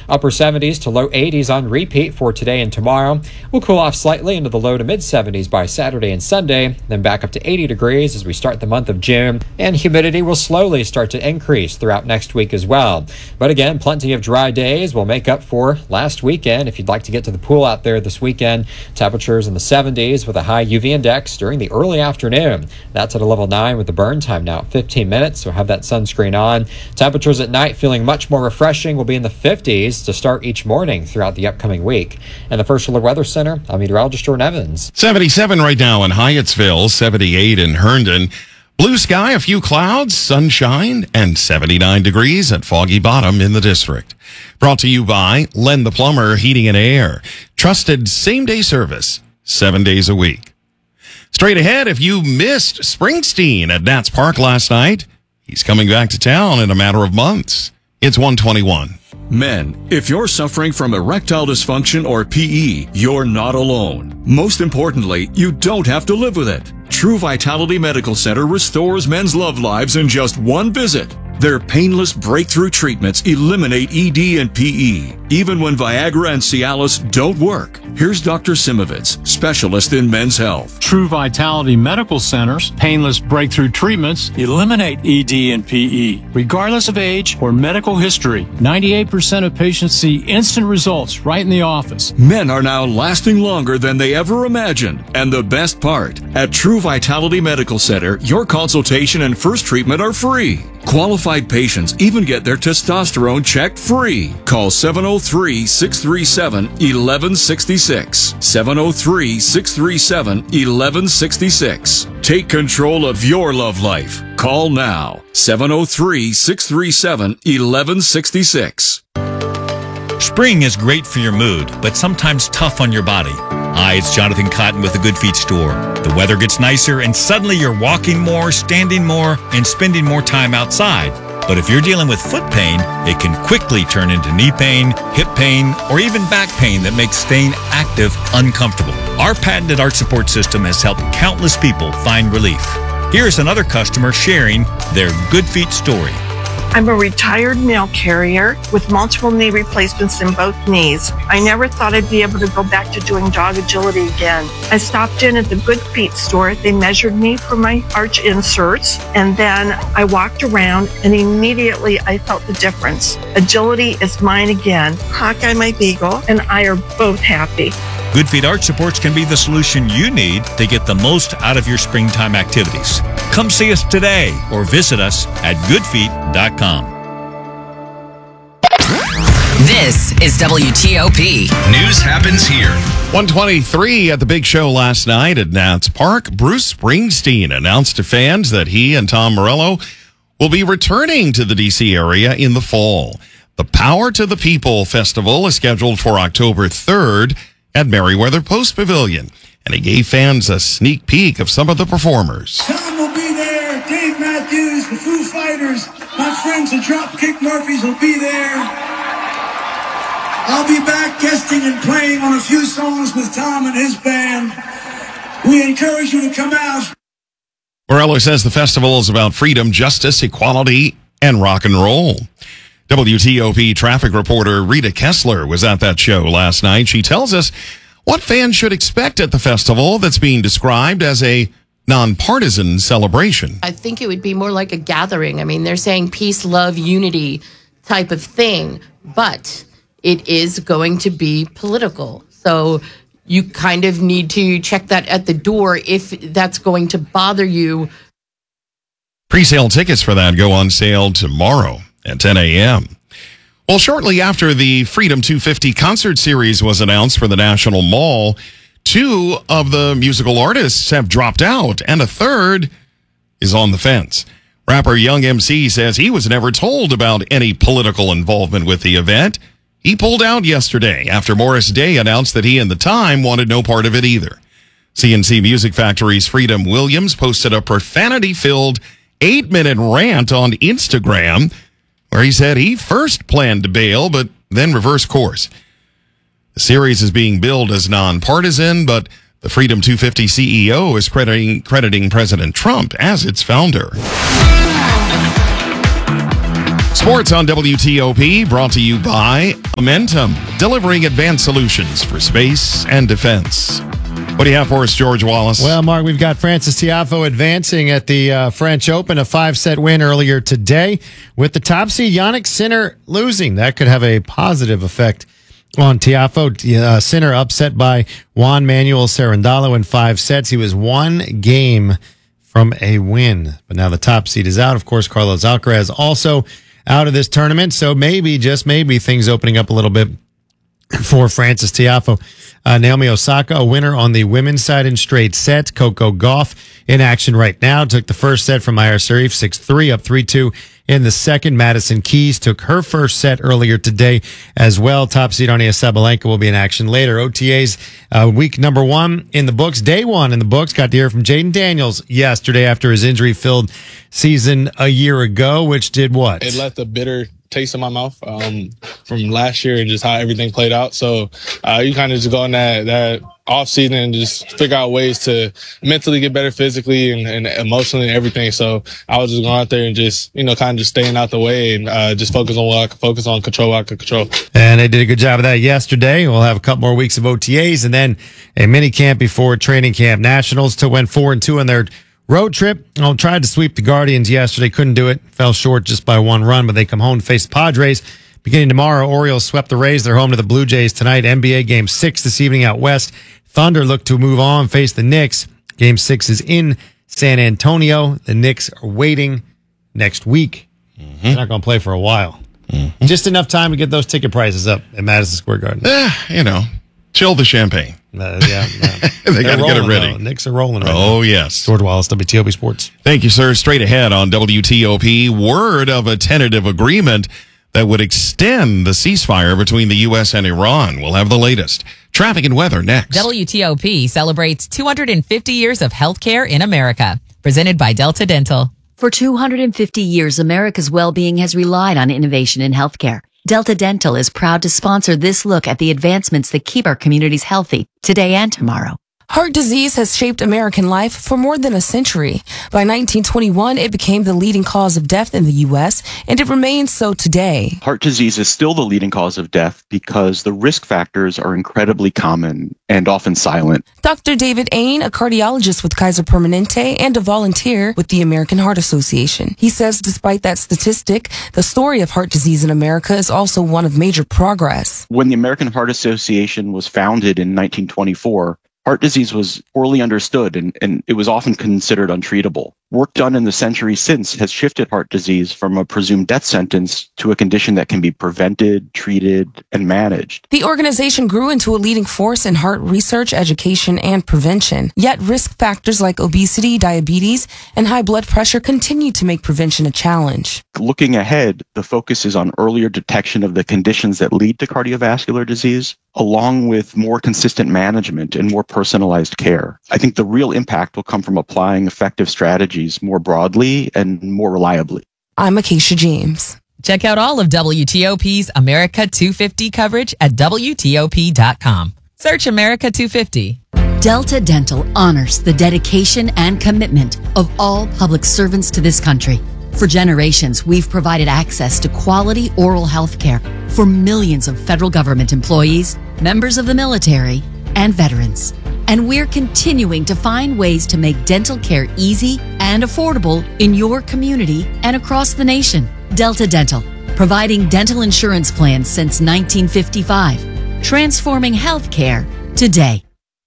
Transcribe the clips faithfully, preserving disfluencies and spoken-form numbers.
Upper seventies to low eighties on repeat for today and tomorrow. We'll cool off slightly into the low to mid seventies by Saturday and Sunday, then back up to eighty degrees as we start the month of June, and humidity will slowly start to increase throughout next week as well. But again, plenty of dry days will make up for last weekend. If you'd like to get to the pool out there this weekend, temperatures in the seventies with a high U V index during the early afternoon. That's at a level nine with the burn time now at fifteen minutes, so have that sunscreen on. Temperatures at night feeling much more refreshing will be in the fifties to start each morning throughout the upcoming week. And the First Alert Weather Center, I'm meteorologist Jordan Evans. seventy-seven right now in Hyattsville, seventy-eight in Herndon. Blue sky, a few clouds, sunshine, and seventy-nine degrees at Foggy Bottom in the district. Brought to you by Len the Plumber Heating and Air. Trusted same-day service, seven days a week. Straight ahead, if you missed Springsteen at Nats Park last night, he's coming back to town in a matter of months. It's one twenty-one. Men, if you're suffering from erectile dysfunction or P E, you're not alone. Most importantly, you don't have to live with it. True Vitality Medical Center restores men's love lives in just one visit. Their painless breakthrough treatments eliminate E D and P E, even when Viagra and Cialis don't work. Here's Doctor Simovitz, specialist in men's health. True Vitality Medical Center's painless breakthrough treatments eliminate E D and P E, regardless of age or medical history. ninety-eight percent of patients see instant results right in the office. Men are now lasting longer than they ever imagined. And the best part, at True Vitality Medical Center, your consultation and first treatment are free. Qualified patients even get their testosterone checked free. Call seven oh three, six three seven, one one six six. seven oh three, six three seven, one one six six. Take control of your love life. Call now. seven oh three, six three seven, one one six six. Spring is great for your mood, but sometimes tough on your body. Hi, it's Jonathan Cotton with the Good Feet store. The weather gets nicer and suddenly you're walking more, standing more, and spending more time outside. But if you're dealing with foot pain, it can quickly turn into knee pain, hip pain, or even back pain that makes staying active uncomfortable. Our patented arch support system has helped countless people find relief. Here's another customer sharing their Good Feet story. I'm a retired mail carrier with multiple knee replacements in both knees. I never thought I'd be able to go back to doing dog agility again. I stopped in at the Good Feet store. They measured me for my arch inserts, and then I walked around, and immediately I felt the difference. Agility is mine again. Hawkeye, my beagle, and I are both happy. Good Feet Arch Supports can be the solution you need to get the most out of your springtime activities. Come see us today or visit us at good feet dot com. This is W T O P. News happens here. one twenty-three at the big show last night at Nats Park. Bruce Springsteen announced to fans that he and Tom Morello will be returning to the D C area in the fall. The Power to the People Festival is scheduled for October third at Merriweather Post Pavilion, and he gave fans a sneak peek of some of the performers. Tom will be there, Dave Matthews, the Foo Fighters, my friends the Dropkick Murphys will be there. I'll be back guesting and playing on a few songs with Tom and his band. We encourage you to come out. Morello says the festival is about freedom, justice, equality, and rock and roll. W T O P traffic reporter Rita Kessler was at that show last night. She tells us what fans should expect at the festival that's being described as a nonpartisan celebration. I think it would be more like a gathering. I mean, they're saying peace, love, unity type of thing, but it is going to be political. So you kind of need to check that at the door if that's going to bother you. Pre-sale tickets for that go on sale tomorrow at ten a.m. Well, shortly after the Freedom two fifty concert series was announced for the National Mall, two of the musical artists have dropped out, and a third is on the fence. Rapper Young M C says he was never told about any political involvement with the event. He pulled out yesterday after Morris Day announced that he and The Time wanted no part of it either. C N C Music Factory's Freedom Williams posted a profanity-filled eight-minute rant on Instagram where he said he first planned to bail, but then reversed course. The series is being billed as nonpartisan, but the Freedom two fifty C E O is crediting, crediting President Trump as its founder. Sports on W T O P, brought to you by Momentum, delivering advanced solutions for space and defense. What do you have for us, George Wallace? Well, Mark, we've got Frances Tiafoe advancing at the uh, French Open, a five-set win earlier today, with the top seed Jannik Sinner losing. That could have a positive effect on Tiafoe. Uh, Sinner upset by Juan Manuel Cerundolo in five sets. He was one game from a win, but now the top seed is out. Of course, Carlos Alcaraz also out of this tournament, so maybe, just maybe, things opening up a little bit for Frances Tiafoe. Uh, Naomi Osaka, a winner on the women's side in straight sets. Coco Gauff in action right now. Took the first set from Mayar Sharif, six three, up three two in the second. Madison Keys took her first set earlier today as well. Top seed Arnia Sabalenka will be in action later. O T As, uh, week number one in the books, day one in the books. Got to hear from Jaden Daniels yesterday after his injury-filled season a year ago, which did what? It left a bitter taste in my mouth um, from last year and just how everything played out. So uh, you kind of just go in that, that off season and just figure out ways to mentally get better physically and, and emotionally and everything. So I was just going out there and just, you know, kind of just staying out the way and uh, just focus on what I could focus on, control what I could control. And they did a good job of that yesterday. We'll have a couple more weeks of O T As and then a mini camp before training camp. Nationals to went four and two in their road trip. I oh, tried to sweep the Guardians yesterday. Couldn't do it. Fell short just by one run, but they come home to face the Padres. Beginning tomorrow, Orioles swept the Rays. They're home to the Blue Jays tonight. N B A Game six this evening out west. Thunder look to move on, face the Knicks. Game six is in San Antonio. The Knicks are waiting next week. Mm-hmm. They're not going to play for a while. Mm-hmm. Just enough time to get those ticket prices up at Madison Square Garden. Eh, you know, chill the champagne. Uh, yeah, yeah. They got to get it ready. Though. Knicks are rolling right oh, now. yes. George Wallace, W T O P Sports. Thank you, sir. Straight ahead on W T O P, word of a tentative agreement that would extend the ceasefire between the U S and Iran. We'll have the latest. Traffic and weather next. W T O P celebrates two hundred fifty years of healthcare in America. Presented by Delta Dental. For two hundred fifty years, America's well-being has relied on innovation in healthcare. Delta Dental is proud to sponsor this look at the advancements that keep our communities healthy today and tomorrow. Heart disease has shaped American life for more than a century. By nineteen twenty-one, it became the leading cause of death in the U S, and it remains so today. Heart disease is still the leading cause of death because the risk factors are incredibly common and often silent. Doctor David Ain, a cardiologist with Kaiser Permanente and a volunteer with the American Heart Association. He says despite that statistic, the story of heart disease in America is also one of major progress. When the American Heart Association was founded in nineteen twenty-four, heart disease was poorly understood and, and it was often considered untreatable. Work done in the century since has shifted heart disease from a presumed death sentence to a condition that can be prevented, treated, and managed. The organization grew into a leading force in heart research, education, and prevention. Yet risk factors like obesity, diabetes, and high blood pressure continue to make prevention a challenge. Looking ahead, the focus is on earlier detection of the conditions that lead to cardiovascular disease, along with more consistent management and more personalized care. I think the real impact will come from applying effective strategies more broadly and more reliably. I'm Acacia James. Check out all of W T O P's America two fifty coverage at W T O P dot com. Search America two fifty. Delta Dental honors the dedication and commitment of all public servants to this country. For generations, we've provided access to quality oral health care for millions of federal government employees, members of the military, and veterans. And we're continuing to find ways to make dental care easy and affordable in your community and across the nation. Delta Dental, providing dental insurance plans since nineteen fifty-five, transforming healthcare today.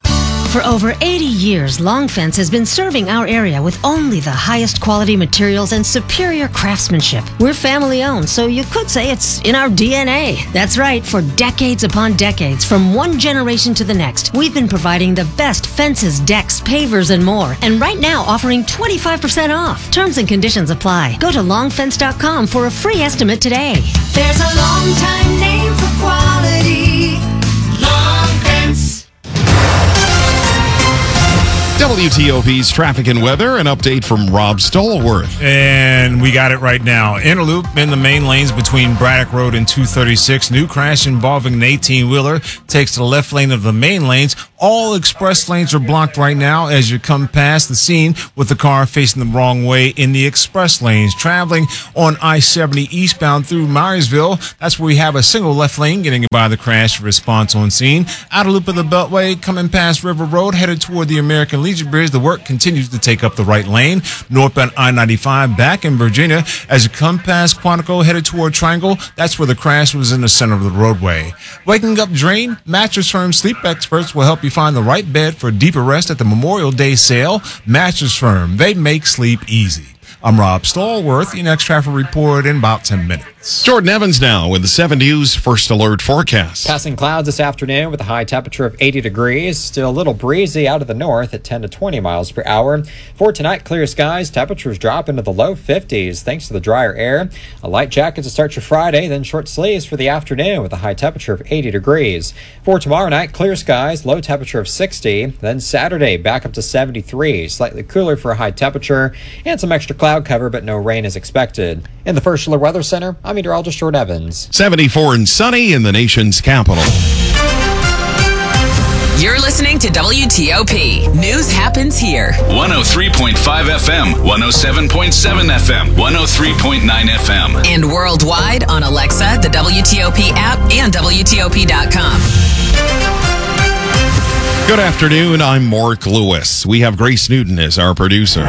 For over eighty years, Long Fence has been serving our area with only the highest quality materials and superior craftsmanship. We're family owned, so you could say it's in our D N A. That's right, for decades upon decades, from one generation to the next, we've been providing the best fences, decks, pavers, and more. And right now, offering twenty-five percent off. Terms and conditions apply. Go to long fence dot com for a free estimate today. There's a long time name for quality. Long Fence. W T O P's traffic and weather, an update from Rob Stallworth. And we got it right now. Interloop in the main lanes between Braddock Road and two thirty-six. New crash involving an eighteen-wheeler takes to the left lane of the main lanes. All express lanes are blocked right now as you come past the scene with the car facing the wrong way in the express lanes. Traveling on I seventy eastbound through Myersville, that's where we have a single left lane getting by the crash response on scene. Outer loop of the Beltway coming past River Road, headed toward the American Legion Bridge. The work continues to take up the right lane. Northbound I ninety-five back in Virginia. As you come past Quantico, headed toward Triangle, that's where the crash was in the center of the roadway. Waking up drain, Mattress Firm sleep experts will help you find the right bed for deeper rest at the Memorial Day sale. Mattress Firm, they make sleep easy. I'm Rob Stallworth. Your next traffic report in about ten minutes. Jordan Evans now with the seven News First Alert forecast. Passing clouds this afternoon with a high temperature of eighty degrees. Still a little breezy out of the north at ten to twenty miles per hour. For tonight, clear skies. Temperatures drop into the low fifties thanks to the drier air. A light jacket to start your Friday, then short sleeves for the afternoon with a high temperature of eighty degrees. For tomorrow night, clear skies, low temperature of sixty. Then Saturday, back up to seventy-three. Slightly cooler for a high temperature and some extra cloud cover, but no rain is expected. In the First Alert Weather Center, I'm meteorologist Jordan Evans. seventy-four and sunny in the nation's capital. You're listening to W T O P. News happens here. one oh three point five F M, one oh seven point seven F M, one oh three point nine F M. And worldwide on Alexa, the W T O P app, and W T O P dot com. Good afternoon. I'm Mark Lewis. We have Grace Newton as our producer.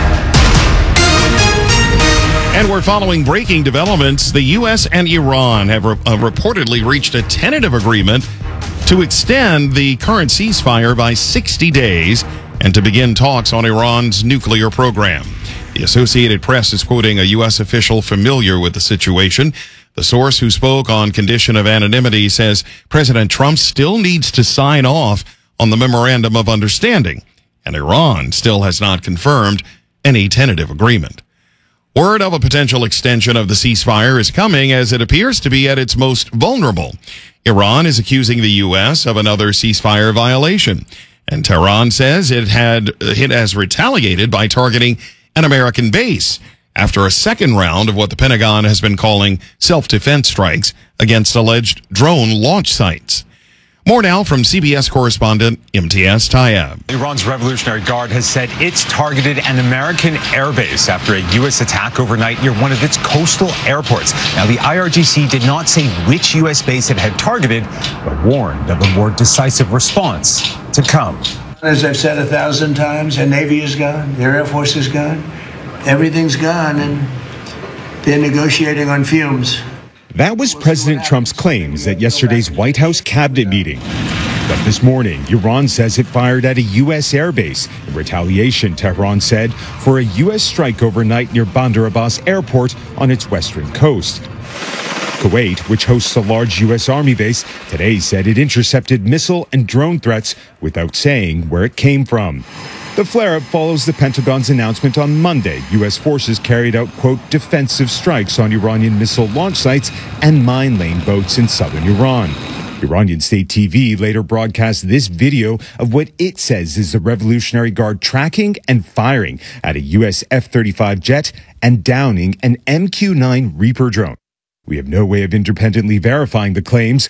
And we're following breaking developments. The U S and Iran have re- uh, reportedly reached a tentative agreement to extend the current ceasefire by sixty days and to begin talks on Iran's nuclear program. The Associated Press is quoting a U S official familiar with the situation. The source, who spoke on condition of anonymity, says President Trump still needs to sign off on the Memorandum of Understanding, and Iran still has not confirmed any tentative agreement. Word of a potential extension of the ceasefire is coming as it appears to be at its most vulnerable. Iran is accusing the U S of another ceasefire violation, and Tehran says it had it has retaliated by targeting an American base after a second round of what the Pentagon has been calling self-defense strikes against alleged drone launch sites. More now from C B S correspondent Imtiaz Tayeb. Iran's Revolutionary Guard has said it's targeted an American airbase after a U S attack overnight near one of its coastal airports. Now, the I R G C did not say which U S base it had targeted, but warned of a more decisive response to come. As I've said a thousand times, their Navy is gone, their Air Force is gone, everything's gone, and they're negotiating on fumes. That was President Trump's claims at yesterday's White House cabinet meeting. But this morning, Iran says it fired at a U S airbase. In retaliation, Tehran said, for a U S strike overnight near Bandar Abbas Airport on its western coast. Kuwait, which hosts a large U S Army base, today said it intercepted missile and drone threats without saying where it came from. The flare-up follows the Pentagon's announcement on Monday U S forces carried out, quote, defensive strikes on Iranian missile launch sites and mine lane boats in southern Iran. Iranian state T V later broadcast this video of what it says is the Revolutionary Guard tracking and firing at a U S F thirty-five jet and downing an M Q nine Reaper drone. We have no way of independently verifying the claims.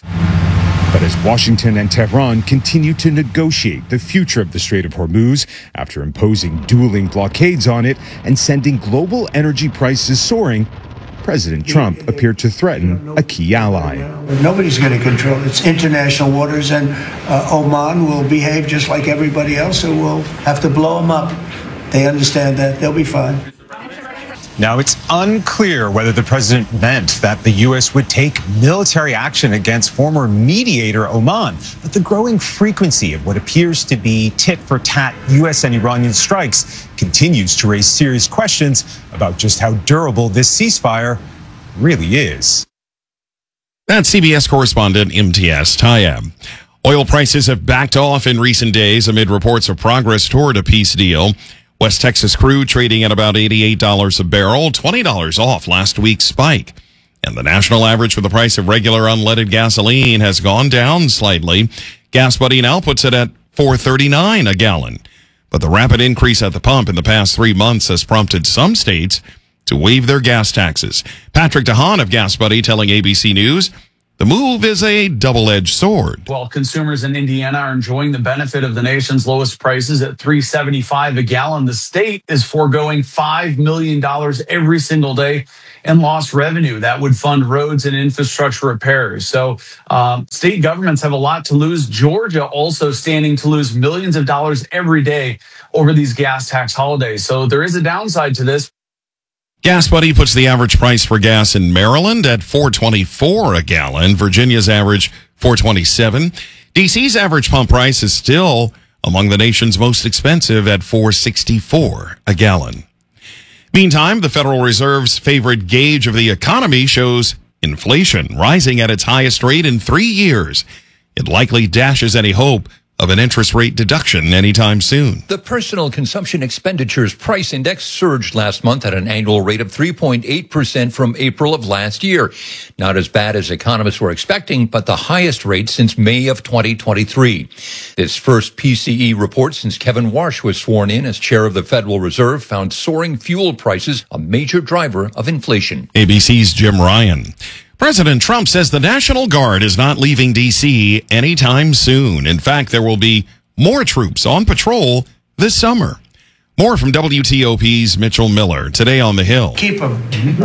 But as Washington and Tehran continue to negotiate the future of the Strait of Hormuz after imposing dueling blockades on it and sending global energy prices soaring, President Trump appeared to threaten a key ally. Nobody's going to control it. It's international waters, and uh, Oman will behave just like everybody else, so we'll have to blow them up. They understand that. They'll be fine. Now, it's unclear whether the president meant that the U S would take military action against former mediator Oman, but the growing frequency of what appears to be tit-for-tat U S and Iranian strikes continues to raise serious questions about just how durable this ceasefire really is. That's C B S correspondent Imtiaz Tayeb. Oil prices have backed off in recent days amid reports of progress toward a peace deal. West Texas crude trading at about eighty-eight dollars a barrel, twenty dollars off last week's spike. And the national average for the price of regular unleaded gasoline has gone down slightly. Gas Buddy now puts it at four thirty-nine a gallon. But the rapid increase at the pump in the past three months has prompted some states to waive their gas taxes. Patrick DeHaan of Gas Buddy telling A B C News, the move is a double-edged sword. While consumers in Indiana are enjoying the benefit of the nation's lowest prices at three seventy-five a gallon, the state is foregoing five million dollars every single day in lost revenue that would fund roads and infrastructure repairs. So um, state governments have a lot to lose. Georgia also standing to lose millions of dollars every day over these gas tax holidays. So there is a downside to this. Gas Buddy puts the average price for gas in Maryland at four twenty-four a gallon. Virginia's average four twenty-seven. D C's average pump price is still among the nation's most expensive at four sixty-four a gallon. Meantime, the Federal Reserve's favorite gauge of the economy shows inflation rising at its highest rate in three years. It likely dashes any hope of an interest rate deduction anytime soon. The Personal Consumption Expenditures Price Index surged last month at an annual rate of three point eight percent from April of last year. Not as bad as economists were expecting, but the highest rate since May of twenty twenty-three. This first P C E report since Kevin Warsh was sworn in as chair of the Federal Reserve found soaring fuel prices a major driver of inflation. A B C's Jim Ryan. President Trump says the National Guard is not leaving D C anytime soon. In fact, there will be more troops on patrol this summer. More from W T O P's Mitchell Miller today on the Hill. Keep them.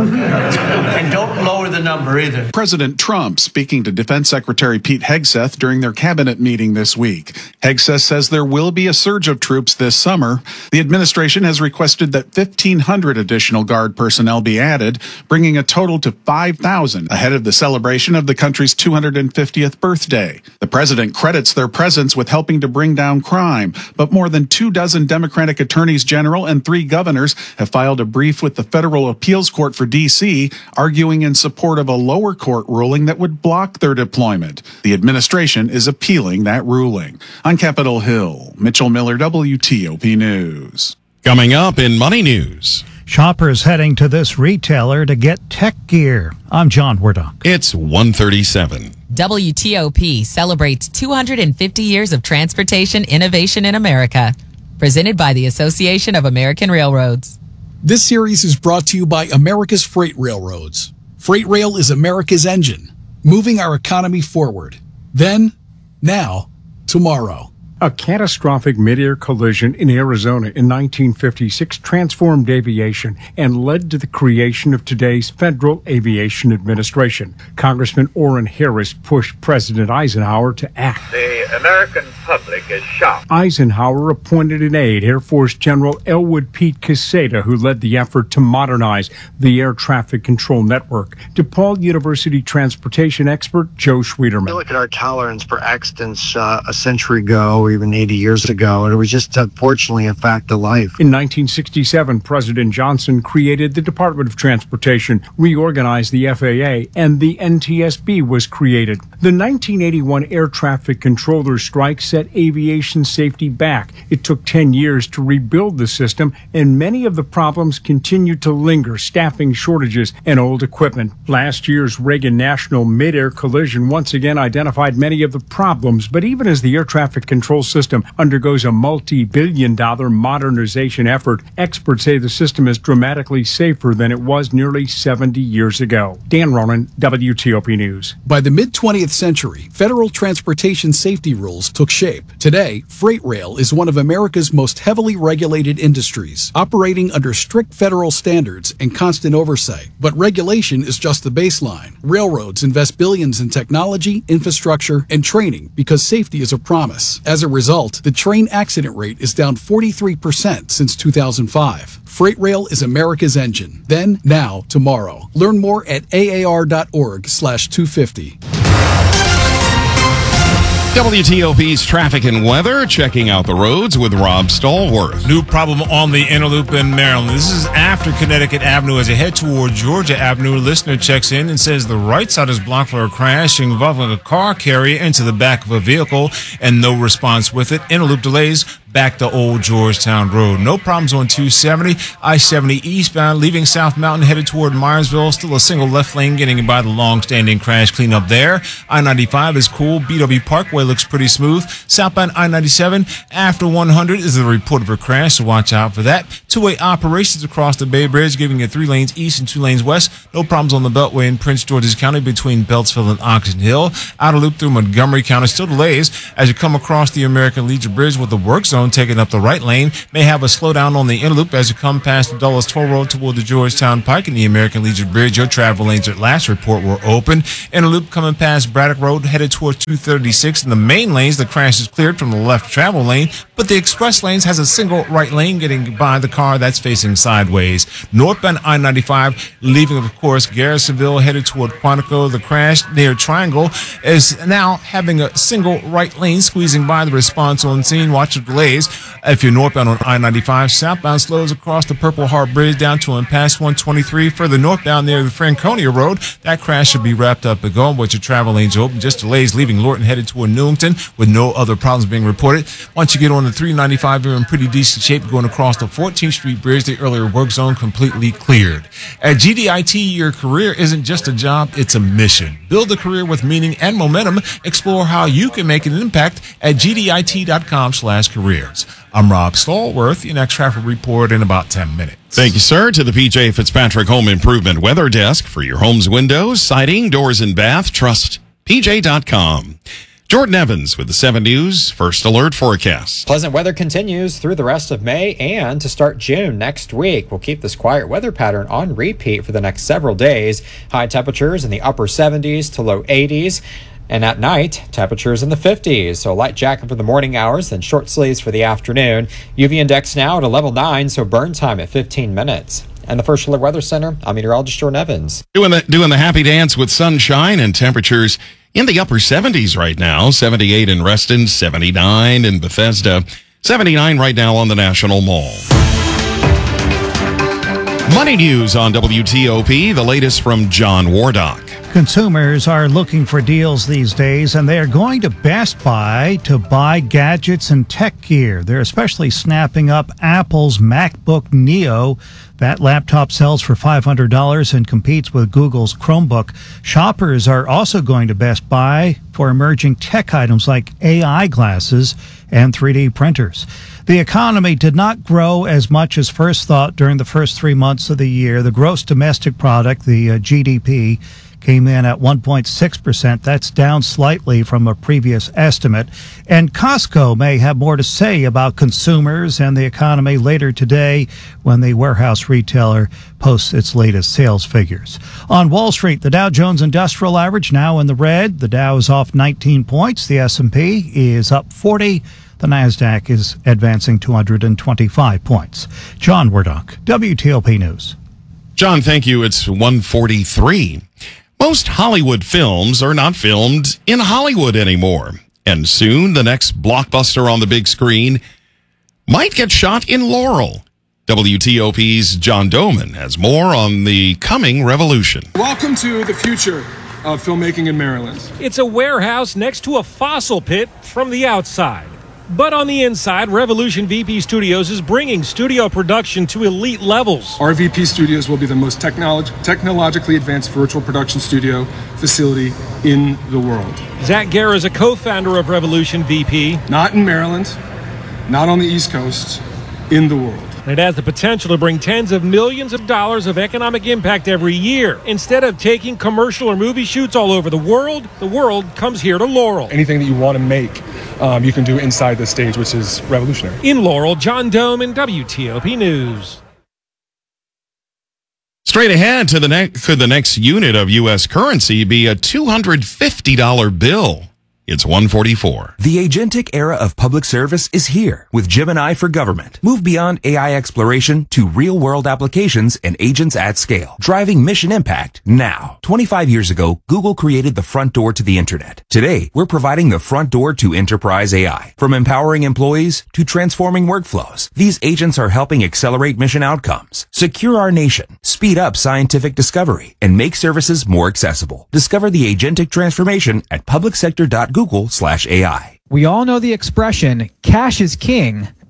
And don't lower the number either. President Trump speaking to Defense Secretary Pete Hegseth during their cabinet meeting this week. Hegseth says there will be a surge of troops this summer. The administration has requested that fifteen hundred additional Guard personnel be added, bringing a total to five thousand ahead of the celebration of the country's two hundred fiftieth birthday. The president credits their presence with helping to bring down crime, but more than two dozen Democratic attorneys general and three governors have filed a brief with the Federal Appeals Court for D C, arguing in support of a lower court ruling that would block their deployment. The administration is appealing that ruling. On Capitol Hill, Mitchell Miller, W T O P News. Coming up in Money News. Shoppers heading to this retailer to get tech gear. I'm John Wardock. It's one thirty-seven. W T O P celebrates two hundred fifty years of transportation innovation in America. Presented by the Association of American Railroads. This series is brought to you by America's Freight Railroads. Freight Rail is America's engine, moving our economy forward. Then, now, tomorrow. A catastrophic mid-air collision in Arizona in nineteen fifty-six transformed aviation and led to the creation of today's Federal Aviation Administration. Congressman Orrin Harris pushed President Eisenhower to act. The American public is shocked. Eisenhower appointed an aide, Air Force General Elwood Pete Quesada, who led the effort to modernize the air traffic control network. DePaul University transportation expert Joe Schwederman. You look at our tolerance for accidents uh, a century ago, even eighty years ago, and it was just unfortunately a fact of life. In nineteen sixty-seven, President Johnson created the Department of Transportation, reorganized the F A A, and the N T S B was created. The nineteen eighty-one air traffic controller strike set aviation safety back. It took ten years to rebuild the system, and many of the problems continue to linger: staffing shortages and old equipment. Last year's Reagan National mid-air collision once again identified many of the problems, but even as the air traffic control system undergoes a multi-billion dollar modernization effort, experts say the system is dramatically safer than it was nearly seventy years ago. Dan Ronan, W T O P News. By the mid-twentieth century, federal transportation safety rules took shape. Today, freight rail is one of America's most heavily regulated industries, operating under strict federal standards and constant oversight. But regulation is just the baseline. Railroads invest billions in technology, infrastructure, and training because safety is a promise. As a result, the train accident rate is down forty-three percent since two thousand five. Freight rail is America's engine. Then, now, tomorrow. Learn more at A A R dot org slash two fifty. W T O P's traffic and weather, checking out the roads with Rob Stallworth. New problem on the inner loop in Maryland. This is after Connecticut Avenue as they head toward Georgia Avenue. A listener checks in and says the right side is blocked for a crash involving a car carrier into the back of a vehicle and no response with it. Inner loop delays back to Old Georgetown Road. No problems on two seventy. I seventy eastbound, leaving South Mountain, headed toward Myersville. Still a single left lane getting by the long-standing crash cleanup there. I ninety-five is cool. B W Parkway looks pretty smooth. Southbound I ninety-seven after one hundred is the report of a crash, so watch out for that. Two-way operations across the Bay Bridge, giving it three lanes east and two lanes west. No problems on the Beltway in Prince George's County between Beltsville and Oxon Hill. Outer loop through Montgomery County. Still delays as you come across the American Legion Bridge with the work zone taking up the right lane. May have a slowdown on the inner loop as you come past the Dulles Toll Road toward the Georgetown Pike and the American Legion Bridge. Your travel lanes at last report were open. Inner loop coming past Braddock Road headed towards two thirty-six. In the main lanes, the crash is cleared from the left travel lane, but the express lanes has a single right lane getting by the car that's facing sideways. Northbound I ninety-five, leaving, of course, Garrisonville, headed toward Quantico. The crash near Triangle is now having a single right lane squeezing by the response on scene. Watch the delays. If you're northbound on I ninety-five, southbound slows across the Purple Heart Bridge down to and past one twenty-three. Further northbound near the Franconia Road, that crash should be wrapped up and going, but your travel lanes are open. Just delays leaving Lorton headed toward Newington with no other problems being reported. Once you get on the three ninety-five, you're in pretty decent shape going across the fourteenth Street Bridge. The earlier work zone completely cleared. At G D I T, your career isn't just a job, it's a mission. Build a career with meaning and momentum. Explore how you can make an impact at G D I T dot com slash careers. I'm Rob Stallworth. Your next traffic report in about ten minutes. Thank you, sir, to the P J Fitzpatrick Home Improvement Weather Desk for your home's windows, siding, doors, and bath. Trust P J dot com. Jordan Evans with the seven News First Alert Forecast. Pleasant weather continues through the rest of May and to start June next week. We'll keep this quiet weather pattern on repeat for the next several days. High temperatures in the upper seventies to low eighties. And at night, temperatures in the fifties. So light jacket for the morning hours, then short sleeves for the afternoon. U V index now at a level nine, so burn time at fifteen minutes. And the First Alert Weather Center, I'm meteorologist Jordan Evans. Doing the, doing the happy dance with sunshine and temperatures in the upper seventies right now. seventy-eight in Reston, seventy-nine in Bethesda, seventy-nine right now on the National Mall. Money news on W T O P, the latest from John Wardock. Consumers are looking for deals these days, and they are going to Best Buy to buy gadgets and tech gear. They're especially snapping up Apple's MacBook Neo. That laptop sells for five hundred dollars and competes with Google's Chromebook. Shoppers are also going to Best Buy for emerging tech items like A I glasses and three D printers. The economy did not grow as much as first thought during the first three months of the year. The gross domestic product, the uh, G D P, came in at one point six percent. That's down slightly from a previous estimate. And Costco may have more to say about consumers and the economy later today when the warehouse retailer posts its latest sales figures. On Wall Street, the Dow Jones Industrial Average now in the red. The Dow is off nineteen points. The S and P is up forty. The NASDAQ is advancing two hundred twenty-five points. John Wardock, W T O P News. John, thank you. It's one forty-three. Most Hollywood films are not filmed in Hollywood anymore. And soon, the next blockbuster on the big screen might get shot in Laurel. W T O P's John Doman has more on the coming revolution. Welcome to the future of filmmaking in Maryland. It's a warehouse next to a fossil pit from the outside. But on the inside, Revolution V P Studios is bringing studio production to elite levels. Our V P Studios will be the most technolog- technologically advanced virtual production studio facility in the world. Zach Guerra is a co-founder of Revolution V P. Not in Maryland, not on the East Coast, in the world. It has the potential to bring tens of millions of dollars of economic impact every year. Instead of taking commercial or movie shoots all over the world, the world comes here to Laurel. Anything that you want to make, um, you can do inside the stage, which is revolutionary. In Laurel, John Doman, W T O P News. Straight ahead to the next, could the next unit of U S currency be a two hundred fifty dollars bill? It's one forty-four. The agentic era of public service is here with Gemini for Government. Move beyond A I exploration to real-world applications and agents at scale, driving mission impact now. twenty-five years ago, Google created the front door to the internet. Today, we're providing the front door to enterprise A I. From empowering employees to transforming workflows, these agents are helping accelerate mission outcomes, secure our nation, speed up scientific discovery, and make services more accessible. Discover the agentic transformation at public sector dot google slash A I. We all know the expression, cash is king,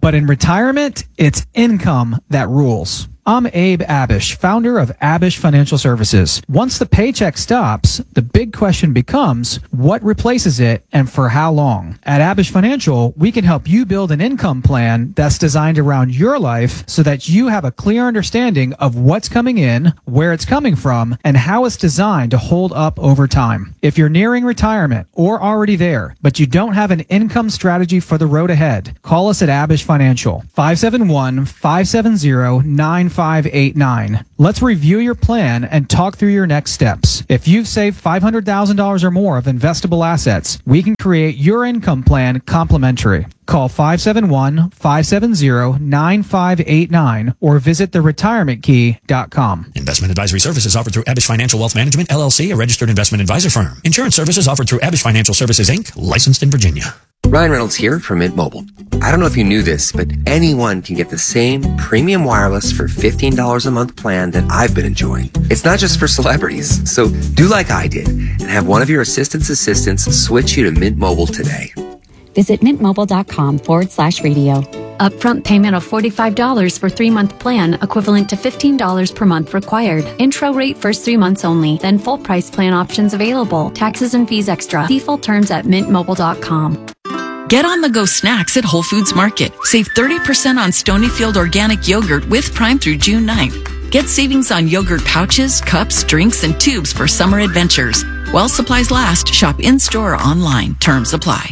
But in retirement, it's income that rules. I'm Abe Abish, founder of Abish Financial Services. Once the paycheck stops, the big question becomes, what replaces it and for how long? At Abish Financial, we can help you build an income plan that's designed around your life so that you have a clear understanding of what's coming in, where it's coming from, and how it's designed to hold up over time. If you're nearing retirement or already there, but you don't have an income strategy for the road ahead, call us at Abish Financial, five seven one, five seven zero, nine five eight nine. Let's review your plan and talk through your next steps. If you've saved five hundred thousand dollars or more of investable assets, we can create your income plan complimentary. Call five seven one, five seven zero, nine five eight nine or visit the retirement key dot com. Investment advisory services offered through Abish Financial Wealth Management, L L C, a registered investment advisor firm. Insurance services offered through Abish Financial Services, Incorporated, licensed in Virginia. Ryan Reynolds here from Mint Mobile. I don't know if you knew this, but anyone can get the same premium wireless for fifteen dollars a month plan that I've been enjoying. It's not just for celebrities, so do like I did and have one of your assistant's assistants switch you to Mint Mobile today. Visit mintmobile.com forward slash radio. Upfront payment of forty-five dollars for three-month plan, equivalent to fifteen dollars per month required. Intro rate first three months only, then full price plan options available. Taxes and fees extra. See full terms at mint mobile dot com. Get on-the-go snacks at Whole Foods Market. Save thirty percent on Stonyfield organic yogurt with Prime through June ninth. Get savings on yogurt pouches, cups, drinks, and tubes for summer adventures. While supplies last, shop in-store or online. Terms apply.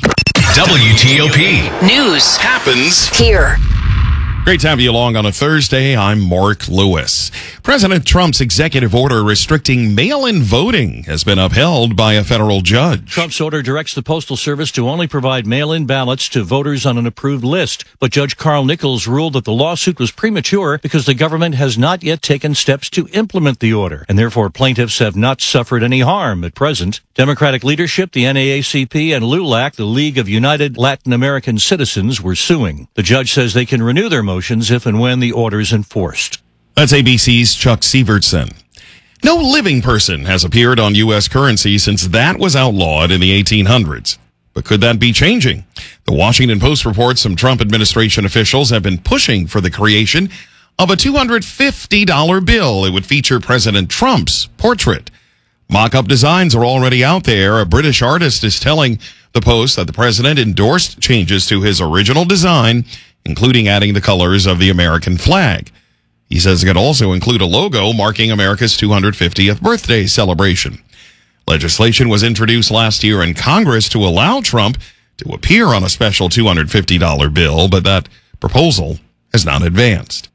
W T O P. News happens here. Great to have you along on a Thursday. I'm Mark Lewis. President Trump's executive order restricting mail-in voting has been upheld by a federal judge. Trump's order directs the Postal Service to only provide mail-in ballots to voters on an approved list. But Judge Carl Nichols ruled that the lawsuit was premature because the government has not yet taken steps to implement the order, and therefore plaintiffs have not suffered any harm at present. Democratic leadership, the N double A C P, and LULAC, the League of United Latin American Citizens, were suing. The judge says they can renew their motions if and when the order is enforced. That's A B C's Chuck Sievertson. No living person has appeared on U S currency since that was outlawed in the eighteen hundreds. But could that be changing? The Washington Post reports some Trump administration officials have been pushing for the creation of a two hundred fifty dollars bill. It would feature President Trump's portrait. Mock-up designs are already out there. A British artist is telling the Post that the president endorsed changes to his original design, including adding the colors of the American flag. He says it could also include a logo marking America's two hundred fiftieth birthday celebration. Legislation was introduced last year in Congress to allow Trump to appear on a special two hundred fifty dollars bill, but that proposal has not advanced.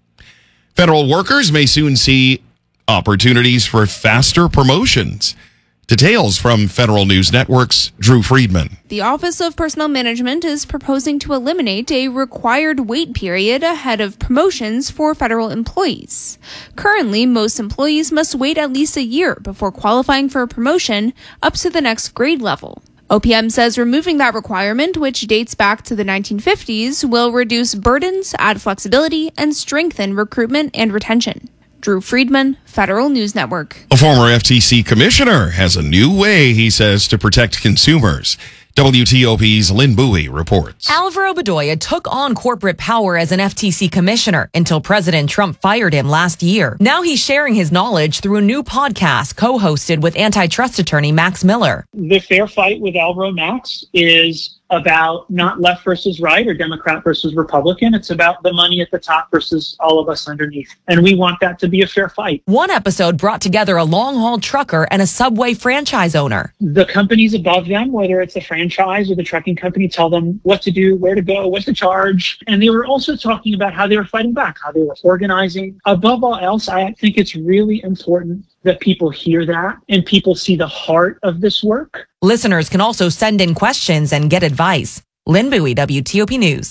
Federal workers may soon see opportunities for faster promotions. Details from Federal News Network's Drew Friedman. The Office of Personnel Management is proposing to eliminate a required wait period ahead of promotions for federal employees. Currently, most employees must wait at least a year before qualifying for a promotion up to the next grade level. O P M says removing that requirement, which dates back to the nineteen fifties, will reduce burdens, add flexibility, and strengthen recruitment and retention. Drew Friedman, Federal News Network. A former F T C commissioner has a new way, he says, to protect consumers. W T O P's Lynn Bowie reports. Alvaro Bedoya took on corporate power as an F T C commissioner until President Trump fired him last year. Now he's sharing his knowledge through a new podcast co-hosted with antitrust attorney Max Miller. The fair fight with Alvaro Max is about not left versus right or Democrat versus Republican. It's about the money at the top versus all of us underneath. And we want that to be a fair fight. One episode brought together a long-haul trucker and a Subway franchise owner. The companies above them, whether it's a franchise or the trucking company, tell them what to do, where to go, what to charge. And they were also talking about how they were fighting back, how they were organizing. Above all else, I think it's really important that people hear that and people see the heart of this work. Listeners can also send in questions and get advice. Lynn Bowie, W T O P News.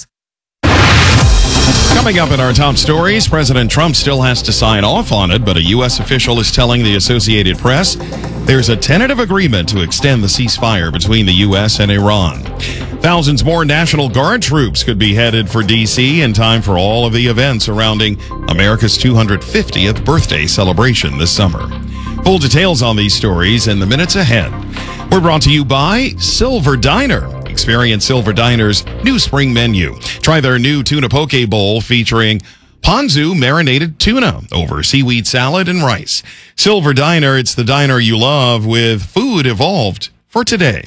Coming up in our top stories, President Trump still has to sign off on it, but a U S official is telling the Associated Press there's a tentative agreement to extend the ceasefire between the U S and Iran. Thousands more National Guard troops could be headed for D C in time for all of the events surrounding America's two hundred fiftieth birthday celebration this summer. Full details on these stories in the minutes ahead. We're brought to you by Silver Diner. Experience Silver Diner's new spring menu. Try their new tuna poke bowl featuring ponzu marinated tuna over seaweed salad and rice. Silver Diner, it's the diner you love with food evolved for today.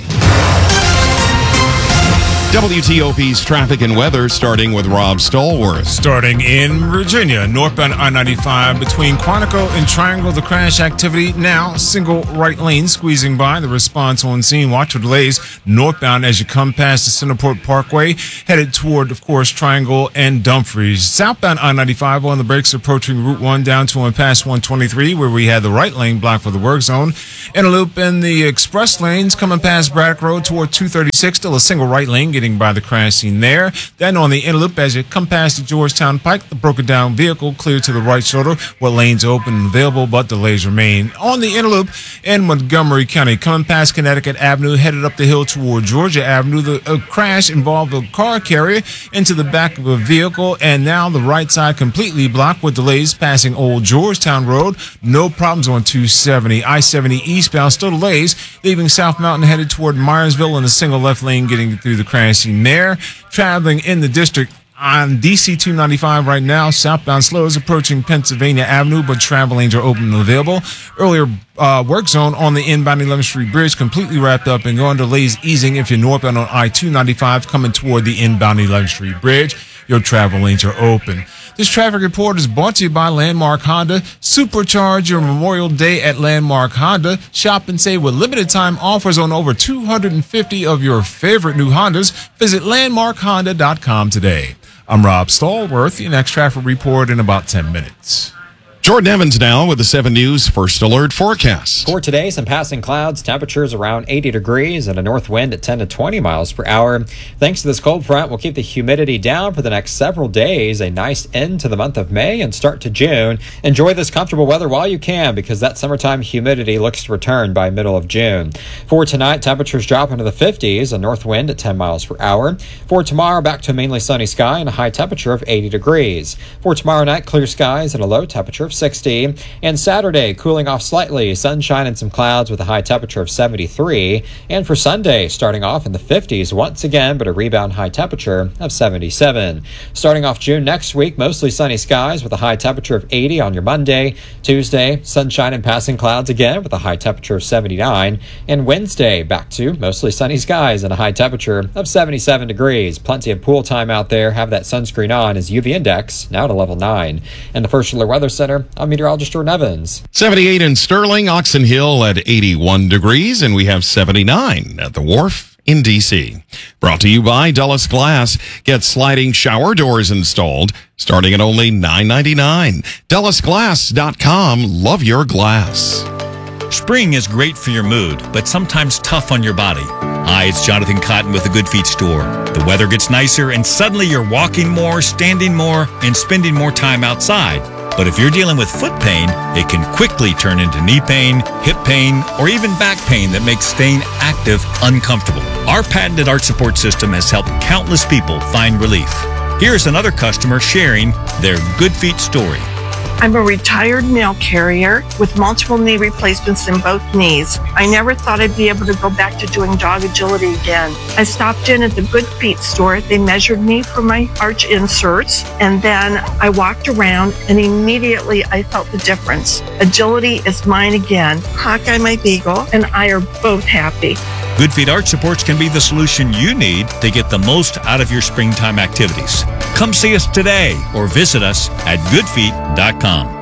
W T O P's traffic and weather, starting with Rob Stallworth. Starting in Virginia, northbound I ninety-five between Quantico and Triangle, the crash activity now single right lane squeezing by. The response on scene. Watch for delays northbound as you come past the Centerport Parkway, headed toward, of course, Triangle and Dumfries. Southbound I ninety-five on the brakes approaching Route one down to and past one twenty-three, where we had the right lane blocked for the work zone. In a loop in the express lanes coming past Braddock Road toward two thirty-six, still a single right lane getting by the crash scene there. Then on the inner loop, as you come past the Georgetown Pike, the broken down vehicle cleared to the right shoulder, where lanes open and available, but delays remain. On the inner loop in Montgomery County, coming past Connecticut Avenue, headed up the hill toward Georgia Avenue, the uh, crash involved a car carrier into the back of a vehicle, and now the right side completely blocked with delays passing Old Georgetown Road. No problems on two seventy. I seventy eastbound, still delays, leaving South Mountain headed toward Myersville in a single left lane getting through the crash scene there. Traveling in the district on D C two ninety-five right now, southbound slow is approaching Pennsylvania Avenue, but travel lanes are open and available. Earlier uh, work zone on the inbound eleventh Street Bridge completely wrapped up and going delays easing if you're northbound on I two ninety-five coming toward the inbound eleventh Street Bridge. Your travel lanes are open. This traffic report is brought to you by Landmark Honda. Supercharge your Memorial Day at Landmark Honda. Shop and save with limited time offers on over two hundred fifty of your favorite new Hondas. Visit landmark honda dot com today. I'm Rob Stallworth. Your next traffic report in about ten minutes. Jordan Evans now with the seven News First Alert forecast. For today, some passing clouds, temperatures around eighty degrees and a north wind at ten to twenty miles per hour. Thanks to this cold front, we'll keep the humidity down for the next several days. A nice end to the month of May and start to June. Enjoy this comfortable weather while you can, because that summertime humidity looks to return by middle of June. For tonight, temperatures drop into the fifties, a north wind at ten miles per hour. For tomorrow, back to a mainly sunny sky and a high temperature of eighty degrees. For tomorrow night, clear skies and a low temperature of sixty. And Saturday, cooling off slightly, sunshine and some clouds with a high temperature of seventy-three. And for Sunday, starting off in the fifties once again, but a rebound high temperature of seventy-seven. Starting off June next week, mostly sunny skies with a high temperature of eighty on your Monday. Tuesday, sunshine and passing clouds again with a high temperature of seventy-nine. And Wednesday, back to mostly sunny skies and a high temperature of seventy-seven degrees. Plenty of pool time out there. Have that sunscreen on as U V index now to level nine. And the First Alert Weather Center, I'm meteorologist Jordan Evans. seventy-eight in Sterling, Oxon Hill at eighty-one degrees, and we have seventy-nine at the Wharf in D C. Brought to you by Dulles Glass. Get sliding shower doors installed starting at only nine ninety-nine. Dulles Glass dot com. Love your glass. Spring is great for your mood, but sometimes tough on your body. Hi, it's Jonathan Cotton with the Good Feet store. The weather gets nicer and suddenly you're walking more, standing more, and spending more time outside. But if you're dealing with foot pain, it can quickly turn into knee pain, hip pain, or even back pain that makes staying active uncomfortable. Our patented arch support system has helped countless people find relief. Here's another customer sharing their Good Feet story. I'm a retired mail carrier with multiple knee replacements in both knees. I never thought I'd be able to go back to doing dog agility again. I stopped in at the Good Feet store. They measured me for my arch inserts, and then I walked around, and immediately I felt the difference. Agility is mine again. Hawkeye, my beagle, and I are both happy. Good Feet Arch Supports can be the solution you need to get the most out of your springtime activities. Come see us today or visit us at good feet dot com.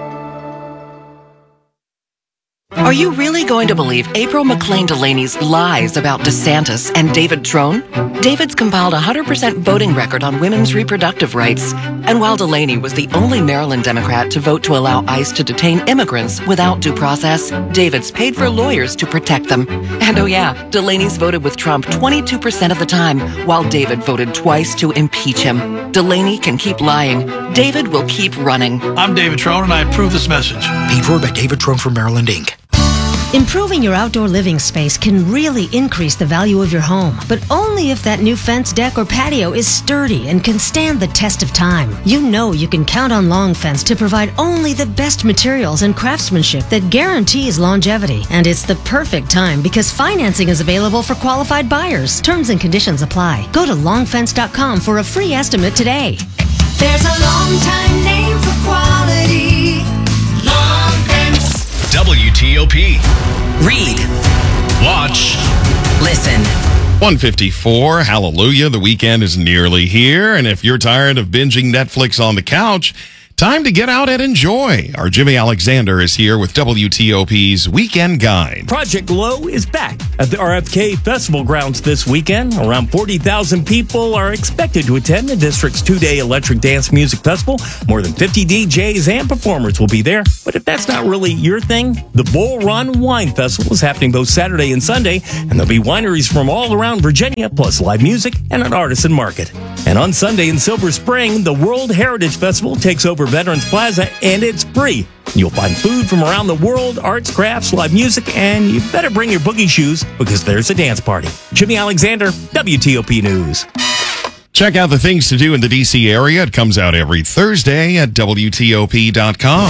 Are you really going to believe April McLean Delaney's lies about DeSantis and David Trone? David's compiled a one hundred percent voting record on women's reproductive rights. And while Delaney was the only Maryland Democrat to vote to allow ICE to detain immigrants without due process, David's paid for lawyers to protect them. And oh yeah, Delaney's voted with Trump twenty-two percent of the time, while David voted twice to impeach him. Delaney can keep lying. David will keep running. I'm David Trone, and I approve this message. Paid for by David Trone for Maryland, Incorporated. Improving your outdoor living space can really increase the value of your home, but only if that new fence, deck, or patio is sturdy and can stand the test of time. You know you can count on Long Fence to provide only the best materials and craftsmanship that guarantees longevity. And it's the perfect time because financing is available for qualified buyers. Terms and conditions apply. Go to long fence dot com for a free estimate today. There's a long time name for quality. Long Fence. W T O P. Read. Watch. Listen. one fifty-four, hallelujah, the weekend is nearly here, and if you're tired of binging Netflix on the couch, time to get out and enjoy. Our Jimmy Alexander is here with W T O P's Weekend Guide. Project Glow is back at the R F K Festival grounds this weekend. Around forty thousand people are expected to attend the district's two-day electric dance music festival. More than fifty D Js and performers will be there. But if that's not really your thing, the Bull Run Wine Festival is happening both Saturday and Sunday, and there'll be wineries from all around Virginia, plus live music and an artisan market. And on Sunday in Silver Spring, the World Heritage Festival takes over Veterans Plaza, and it's free. You'll find food from around the world, arts, crafts, live music, and you better bring your boogie shoes because there's a dance party. Jimmy Alexander, W T O P News. Check out the things to do in the D C area. It comes out every Thursday at W T O P dot com.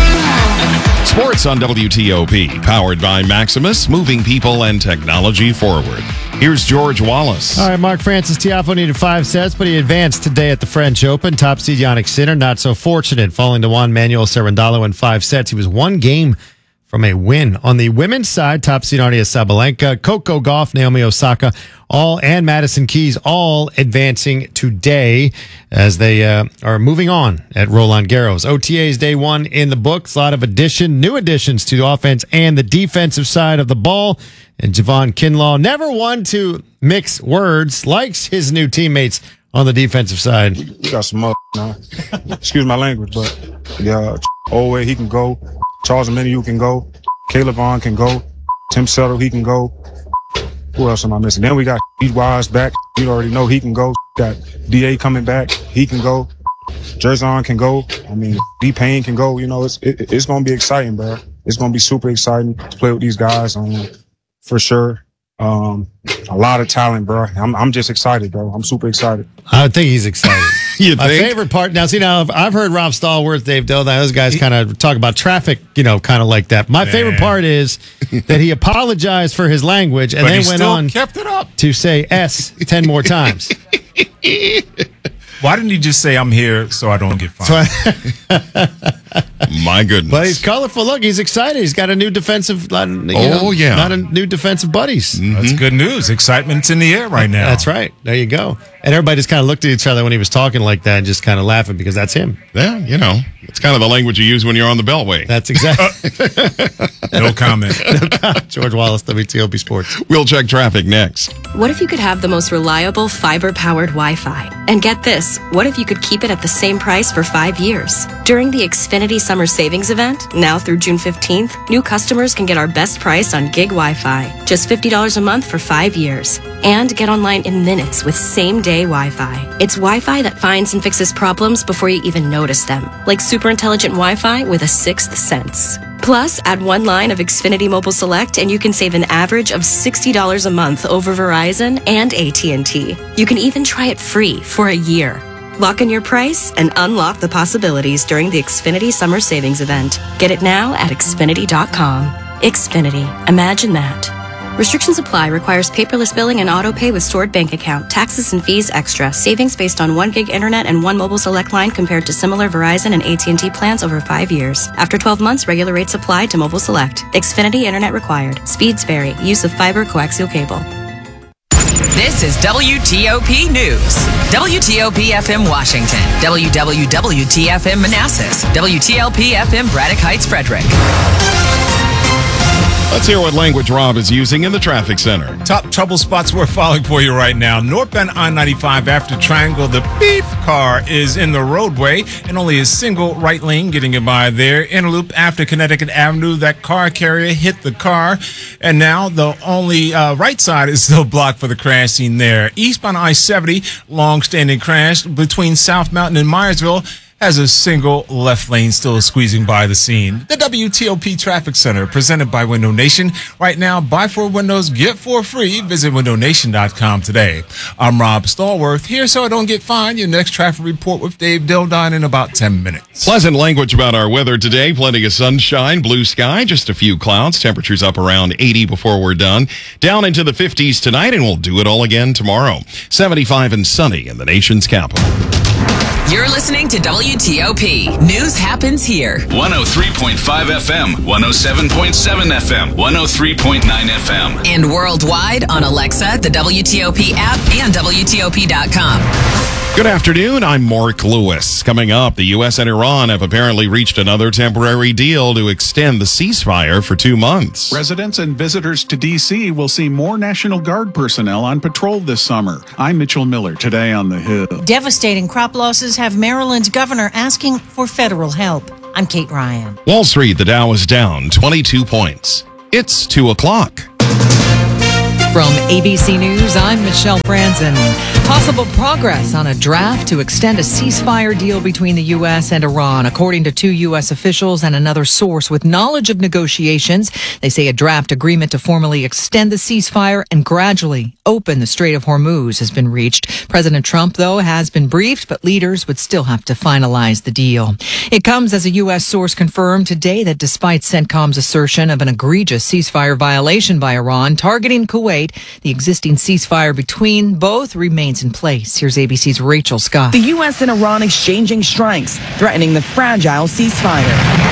Sports on W T O P, powered by Maximus, moving people and technology forward. Here's George Wallace. All right, Mark Francis Tiafoe needed five sets, but he advanced today at the French Open. Top seed Jannik Sinner, not so fortunate, falling to Juan Manuel Cerundolo in five sets. He was one game from a win. On the women's side, top seed Arnia Sabalenka, Coco Gauff, Naomi Osaka, all and Madison Keys all advancing today as they uh, are moving on at Roland Garros. O T As day one in the books. A lot of addition, new additions to the offense and the defensive side of the ball. And Javon Kinlaw, never one to mix words, likes his new teammates on the defensive side. We got some up now. Excuse my language, but yeah, Owe, he can go. Charles Omenihu can go. Caleb Vaughn can go. Tim Settle, he can go. Who else am I missing? Then we got Pete Wise back. You already know he can go. Got D A coming back. He can go. Jerzon can go. I mean, D Payne can go. You know, it's it, it's going to be exciting, bro. It's going to be super exciting to play with these guys, um, for sure. Um, a lot of talent, bro. I'm I'm just excited, bro. I'm super excited. I think he's excited. You My think? favorite part, now see, now I've heard Rob Stallworth, Dave Dill, those guys kind of talk about traffic, you know, kind of like that. My Man. favorite part is that he apologized for his language and But then he went still on kept it up. to say S ten more times. Why didn't he just say, I'm here so I don't get fined? My goodness. But he's colorful. Look, he's excited. He's got a new defensive. You know, Oh, yeah. Not a new defensive buddies. That's good news. Excitement's in the air right now. That's right. There you go. And everybody just kind of looked at each other when he was talking like that and just kind of laughing because that's him. Yeah, you know, it's kind of the language you use when you're on the Beltway. That's exactly. No comment. George Wallace, W T O P Sports. We'll check traffic next. What if you could have the most reliable fiber-powered Wi-Fi? And get this, what if you could keep it at the same price for five years? During the Xfinity Summer Savings Event, now through June fifteenth, new customers can get our best price on gig Wi-Fi, just fifty dollars a month for five years. And get online in minutes with same-day Wi-Fi. It's Wi-Fi that finds and fixes problems before you even notice them, like super intelligent Wi-Fi with a sixth sense. Plus, add one line of Xfinity Mobile Select and you can save an average of sixty dollars a month over Verizon and A T and T. You can even try it free for a year. Lock in your price and unlock the possibilities during the Xfinity Summer Savings Event. Get it now at Xfinity dot com. Xfinity. Imagine that. Restrictions apply. Requires paperless billing and auto pay with stored bank account. Taxes and fees extra. Savings based on one gig internet and one mobile select line compared to similar Verizon and A T and T plans over five years. After twelve months, regular rates apply to mobile select. Xfinity internet required. Speeds vary. Use of fiber coaxial cable. This is W T O P News. W T O P F M Washington. W W W T F M Manassas. W T L P F M Braddock Heights Frederick. Let's hear what language Rob is using in the traffic center. Top trouble spots we're following for you right now. Northbound I ninety-five after Triangle, the beep car is in the roadway and only a single right lane getting it by there. Interloop after Connecticut Avenue, that car carrier hit the car. And now the only uh, right side is still blocked for the crash scene there. Eastbound I seventy, long-standing crash between South Mountain and Myersville. has a single left lane still squeezing by the scene. The W T O P Traffic Center, presented by Window Nation. Right now, buy four windows, get four free. Visit window nation dot com today. I'm Rob Stallworth, here so I don't get fined. Your next traffic report with Dave Dildine in about ten minutes. Pleasant language about our weather today. Plenty of sunshine, blue sky, just a few clouds. Temperatures up around eighty before we're done. Down into the fifties tonight, and we'll do it all again tomorrow. seventy-five and sunny in the nation's capital. You're listening to W T O P. News happens here. one oh three point five F M, one oh seven point seven F M, one oh three point nine F M. And worldwide on Alexa, the W T O P app, and W T O P dot com. Good afternoon. I'm Mark Lewis. Coming up, the U S and Iran have apparently reached another temporary deal to extend the ceasefire for two months. Residents and visitors to D C will see more National Guard personnel on patrol this summer. I'm Mitchell Miller, today on the Hill. Devastating crop losses have Maryland's governor asking for federal help. I'm Kate Ryan. Wall Street, the Dow is down twenty-two points. It's two o'clock. From A B C News, I'm Michelle Franzen. Possible progress on a draft to extend a ceasefire deal between the U S and Iran. According to two U S officials and another source with knowledge of negotiations, they say a draft agreement to formally extend the ceasefire and gradually open the Strait of Hormuz has been reached. President Trump, though, has been briefed, but leaders would still have to finalize the deal. It comes as a U S source confirmed today that despite CENTCOM's assertion of an egregious ceasefire violation by Iran targeting Kuwait, the existing ceasefire between both remains in place. Here's A B C's Rachel Scott. The U S and Iran exchanging strikes, threatening the fragile ceasefire.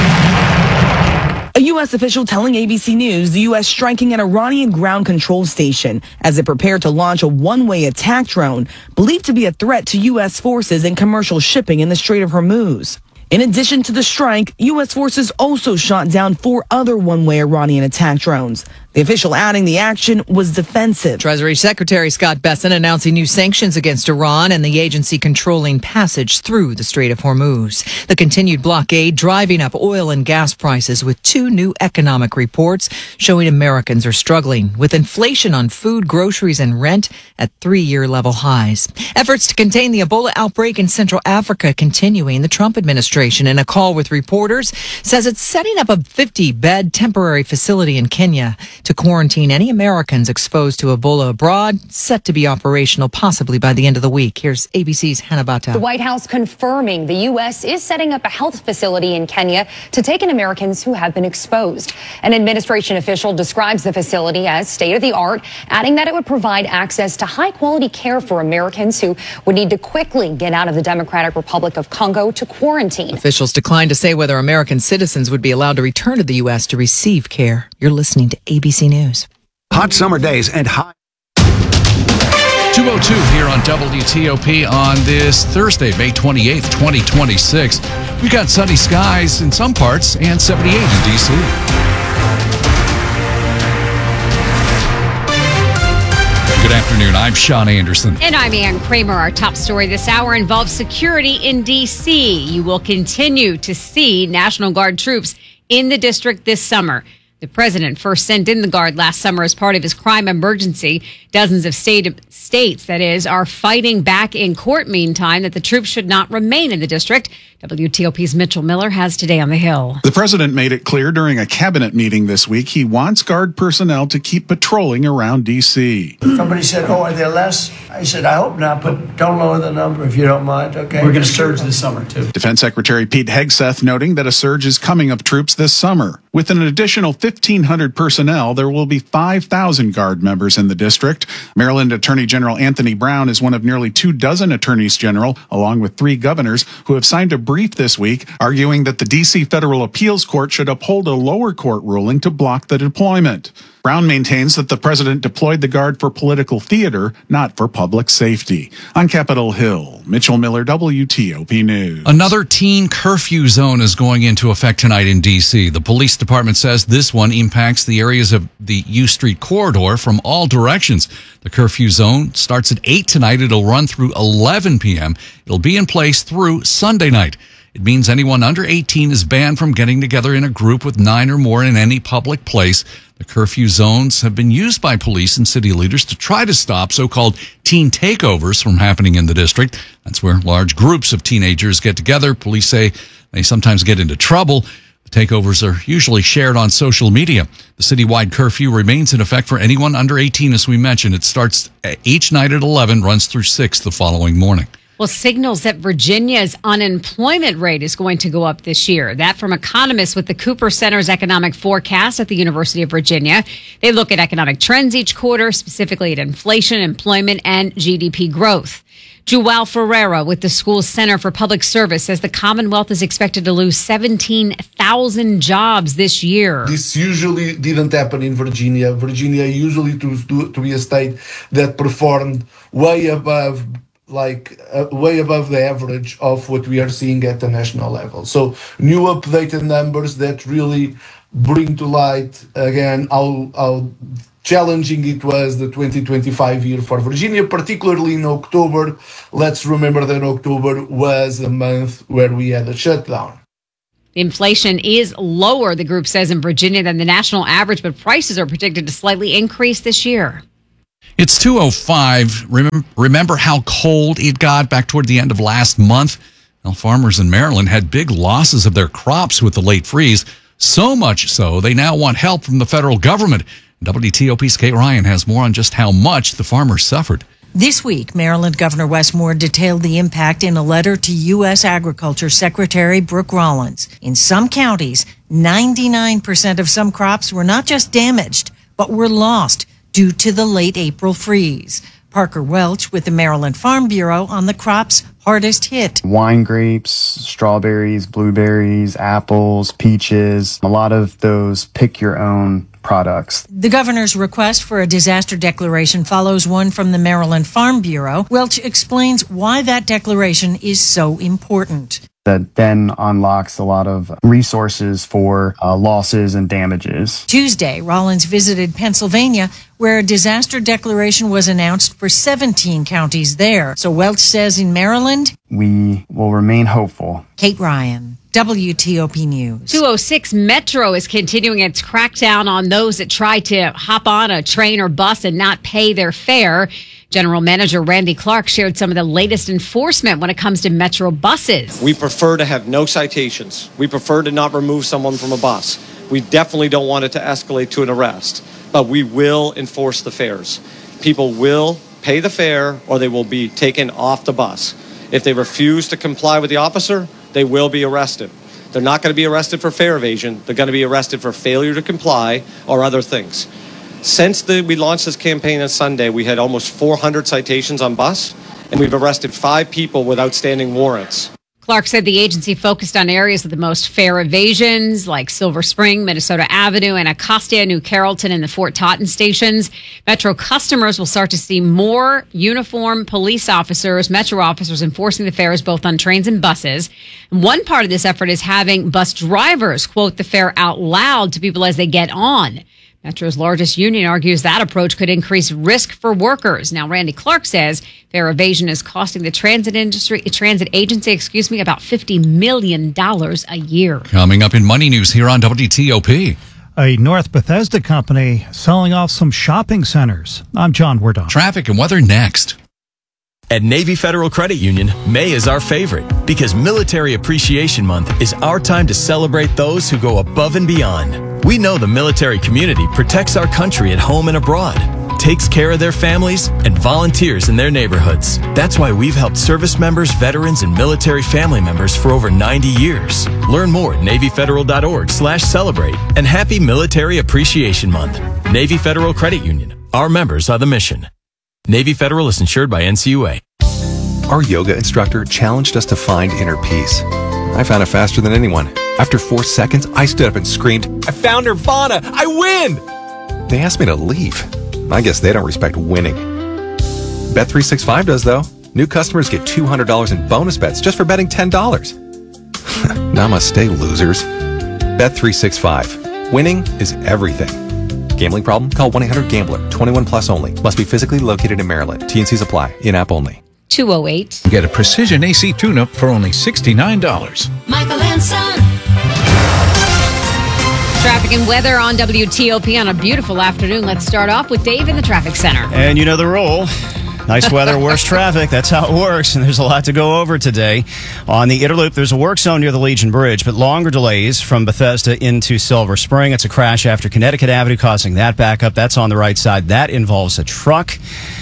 A U S official telling A B C News the U S striking an Iranian ground control station as it prepared to launch a one-way attack drone believed to be a threat to U S forces and commercial shipping in the Strait of Hormuz. In addition to the strike, U S forces also shot down four other one-way Iranian attack drones. The official adding the action was defensive. Treasury Secretary Scott Bessent announcing new sanctions against Iran and the agency controlling passage through the Strait of Hormuz. The continued blockade driving up oil and gas prices with two new economic reports showing Americans are struggling with inflation on food, groceries, and rent at three-year level highs. Efforts to contain the Ebola outbreak in Central Africa continuing. The Trump administration, in a call with reporters, says it's setting up a fifty-bed temporary facility in Kenya to quarantine any Americans exposed to Ebola abroad, set to be operational possibly by the end of the week. Here's A B C's Hannah Bata. The White House confirming the U S is setting up a health facility in Kenya to take in Americans who have been exposed. An administration official describes the facility as state-of-the-art, adding that it would provide access to high-quality care for Americans who would need to quickly get out of the Democratic Republic of Congo to quarantine. Officials declined to say whether American citizens would be allowed to return to the U S to receive care. You're listening to A B C News. Hot summer days and hot. two oh two here on W T O P on this Thursday, May twenty-eighth, twenty twenty-six. We've got sunny skies in some parts and seventy-eight in D C. Good afternoon. I'm Sean Anderson. And I'm Ann Kramer. Our top story this hour involves security in D C. You will continue to see National Guard troops in the district this summer. The president first sent in the Guard last summer as part of his crime emergency. Dozens of state, states, that is, are fighting back in court, meantime, that the troops should not remain in the district. W T O P's Mitchell Miller has Today on the Hill. The president made it clear during a cabinet meeting this week he wants Guard personnel to keep patrolling around D C. Somebody said, oh, are there less? I said, I hope not, but don't lower the number if you don't mind, okay? We're going to surge this summer, too. Defense Secretary Pete Hegseth noting that a surge is coming of troops this summer. With an additional fifteen hundred personnel, there will be five thousand Guard members in the district. Maryland Attorney General Anthony Brown is one of nearly two dozen attorneys general, along with three governors, who have signed a brief this week arguing that the D C Federal Appeals Court should uphold a lower court ruling to block the deployment. Brown maintains that the president deployed the Guard for political theater, not for public safety. On Capitol Hill, Mitchell Miller, W T O P News. Another teen curfew zone is going into effect tonight in D C. The police department says this one impacts the areas of the U Street corridor from all directions. The curfew zone starts at eight tonight. It'll run through eleven p.m. It'll be in place through Sunday night. It means anyone under eighteen is banned from getting together in a group with nine or more in any public place. The curfew zones have been used by police and city leaders to try to stop so-called teen takeovers from happening in the district. That's where large groups of teenagers get together. Police say they sometimes get into trouble. The takeovers are usually shared on social media. The citywide curfew remains in effect for anyone under eighteen, as we mentioned. It starts each night at eleven, runs through six the following morning. Well, signals that Virginia's unemployment rate is going to go up this year. That from economists with the Cooper Center's economic forecast at the University of Virginia. They look at economic trends each quarter, specifically at inflation, employment, and G D P growth. Joao Ferreira with the school's Center for Public Service says the Commonwealth is expected to lose seventeen thousand jobs this year. This usually didn't happen in Virginia. Virginia usually to, to, to be a state that performed way above like uh, way above the average of what we are seeing at the national level. So new updated numbers that really bring to light again how, how challenging it was the twenty twenty-five year for Virginia, particularly in October. Let's remember that October was a month where we had a shutdown. Inflation is lower, the group says, in Virginia than the national average, but prices are predicted to slightly increase this year. It's two oh five. Remember, remember how cold it got back toward the end of last month? Well, farmers in Maryland had big losses of their crops with the late freeze. So much so, they now want help from the federal government. W T O P's Kate Ryan has more on just how much the farmers suffered. This week, Maryland Governor Wes Moore detailed the impact in a letter to U S Agriculture Secretary Brooke Rollins. In some counties, ninety-nine percent of some crops were not just damaged, but were lost due to the late April freeze. Parker Welch with the Maryland Farm Bureau on the crops hardest hit. Wine grapes, strawberries, blueberries, apples, peaches, a lot of those pick your own products. The governor's request for a disaster declaration follows one from the Maryland Farm Bureau. Welch explains why that declaration is so important. That then unlocks a lot of resources for uh, losses and damages. Tuesday, Rollins visited Pennsylvania, where a disaster declaration was announced for seventeen counties there. So Welch says in Maryland, we will remain hopeful. Kate Ryan, W T O P News. two oh six Metro is continuing its crackdown on those that try to hop on a train or bus and not pay their fare. General Manager Randy Clark shared some of the latest enforcement when it comes to Metro buses. We prefer to have no citations. We prefer to not remove someone from a bus. We definitely don't want it to escalate to an arrest, but we will enforce the fares. People will pay the fare or they will be taken off the bus. If they refuse to comply with the officer, they will be arrested. They're not going to be arrested for fare evasion. They're going to be arrested for failure to comply or other things. Since the, we launched this campaign on Sunday, we had almost four hundred citations on bus, and we've arrested five people with outstanding warrants. Clark said the agency focused on areas with the most fare evasions, like Silver Spring, Minnesota Avenue, and Anacostia, New Carrollton, and the Fort Totten stations. Metro customers will start to see more uniformed police officers, Metro officers enforcing the fares both on trains and buses. And one part of this effort is having bus drivers quote the fare out loud to people as they get on. Metro's largest union argues that approach could increase risk for workers. Now, Randy Clark says fare evasion is costing the transit industry, transit agency, excuse me, about fifty million dollars a year. Coming up in Money News here on W T O P. A North Bethesda company selling off some shopping centers. I'm John Wardon. Traffic and weather next. At Navy Federal Credit Union, May is our favorite because Military Appreciation Month is our time to celebrate those who go above and beyond. We know the military community protects our country at home and abroad, takes care of their families, and volunteers in their neighborhoods. That's why we've helped service members, veterans, and military family members for over ninety years. Learn more at NavyFederal.org slash celebrate. And happy Military Appreciation Month. Navy Federal Credit Union. Our members are the mission. Navy Federal is insured by N C U A. Our yoga instructor challenged us to find inner peace. I found it faster than anyone. After four seconds, I stood up and screamed, I found Nirvana! I win! They asked me to leave. I guess they don't respect winning. Bet three sixty-five does, though. New customers get two hundred dollars in bonus bets just for betting ten dollars. Namaste, losers. Bet three sixty-five. Winning is everything. Gambling problem? Call one eight hundred gambler. twenty-one plus only. Must be physically located in Maryland. T and C's apply. In-app only. two oh eight. Get a precision A C tune-up for only sixty-nine dollars. Michael and Son. Traffic and weather on W T O P on a beautiful afternoon. Let's start off with Dave in the traffic center. And you know the rule. Nice weather, worse traffic. That's how it works. And there's a lot to go over today. On the Interloop, there's a work zone near the Legion Bridge, but longer delays from Bethesda into Silver Spring. It's a crash after Connecticut Avenue, causing that backup. That's on the right side. That involves a truck.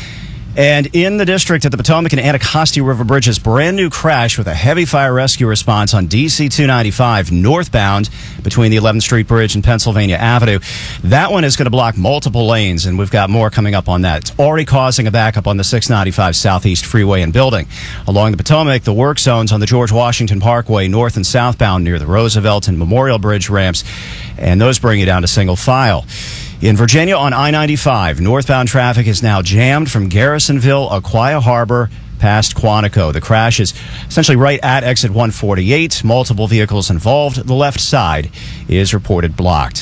And in the district at the Potomac and Anacostia River Bridges, brand new crash with a heavy fire rescue response on D C two ninety-five northbound between the eleventh Street Bridge and Pennsylvania Avenue. That one is going to block multiple lanes, and we've got more coming up on that. It's already causing a backup on the six ninety-five Southeast Freeway and Building. Along the Potomac, the work zones on the George Washington Parkway north and southbound near the Roosevelt and Memorial Bridge ramps, and those bring you down to single file. In Virginia on I ninety-five, northbound traffic is now jammed from Garrisonville, Aquia Harbor, past Quantico. The crash is essentially right at exit one forty-eight. Multiple vehicles involved. The left side is reported blocked.